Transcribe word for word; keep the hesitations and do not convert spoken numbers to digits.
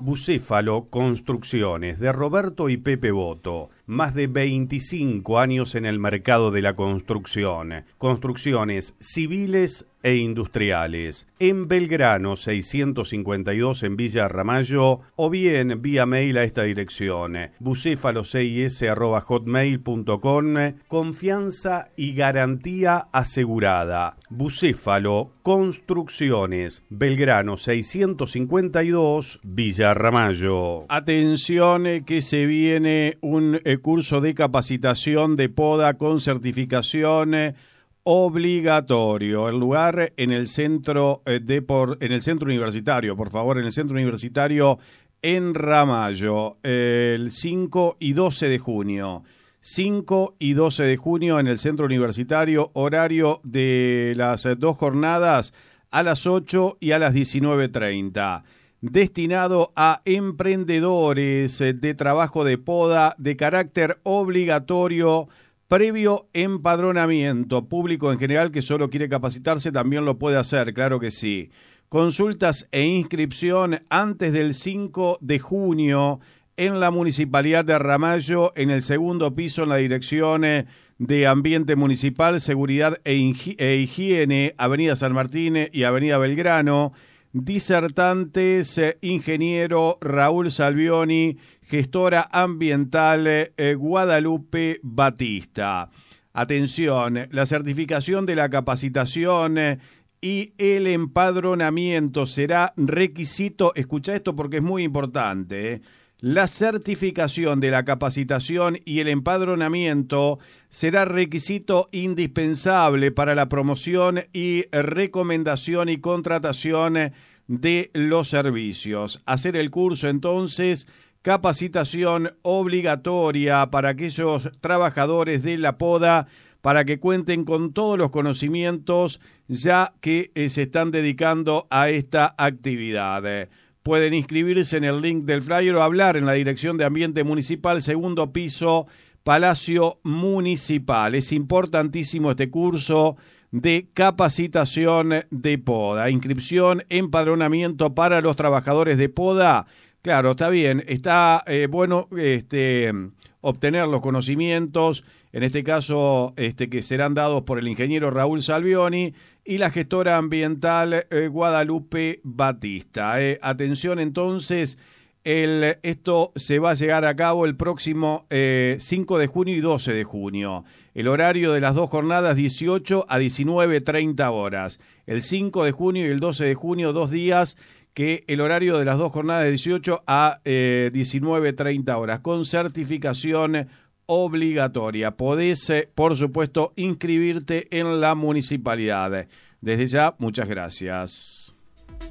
Bucéfalo Construcciones, de Roberto y Pepe Boto. Más de veinticinco años en el mercado de la construcción. Construcciones civiles e industriales. En Belgrano seiscientos cincuenta y dos en Villa Ramallo, o bien vía mail a esta dirección: bucéfalo cis arroba hotmail punto com. Confianza y garantía asegurada. Bucéfalo Construcciones, Belgrano seiscientos cincuenta y dos, Villa Ramallo. Atención, eh, que se viene un eh, curso de capacitación de poda con certificación eh, obligatorio. El lugar en el centro eh, de por, en el centro universitario, por favor, en el centro universitario en Ramallo, eh, el cinco y doce de junio. cinco y doce de junio en el centro universitario, horario de las dos jornadas a las ocho y a las diecinueve treinta. Destinado a emprendedores de trabajo de poda de carácter obligatorio, previo empadronamiento. Público en general que solo quiere capacitarse también lo puede hacer, claro que sí. Consultas e inscripción antes del cinco de junio en la Municipalidad de Ramallo, en el segundo piso, en la Dirección de Ambiente Municipal, Seguridad e Higiene, Avenida San Martín y Avenida Belgrano. Disertantes, eh, ingeniero Raúl Salvioni, gestora ambiental eh, Guadalupe Batista. Atención, la certificación de la capacitación eh, y el empadronamiento será requisito. Escucha esto porque es muy importante, eh. La certificación de la capacitación y el empadronamiento será requisito indispensable para la promoción y recomendación y contratación de los servicios. Hacer el curso, entonces, capacitación obligatoria para aquellos trabajadores de la poda, para que cuenten con todos los conocimientos ya que eh, se están dedicando a esta actividad. Pueden inscribirse en el link del flyer o hablar en la Dirección de Ambiente Municipal, segundo piso, Palacio Municipal. Es importantísimo este curso de capacitación de poda. Inscripción, empadronamiento para los trabajadores de poda. Claro, está bien, está eh, bueno este, obtener los conocimientos, en este caso este, que serán dados por el ingeniero Raúl Salvioni y la gestora ambiental eh, Guadalupe Batista. Eh, atención entonces, el, esto se va a llegar a cabo el próximo eh, cinco de junio y doce de junio. El horario de las dos jornadas, dieciocho a diecinueve treinta horas. El cinco de junio y el doce de junio, dos días, que el horario de las dos jornadas de dieciocho a eh, diecinueve treinta horas, con certificación obligatoria. Podés, eh, por supuesto, inscribirte en la municipalidad. Desde ya, muchas gracias.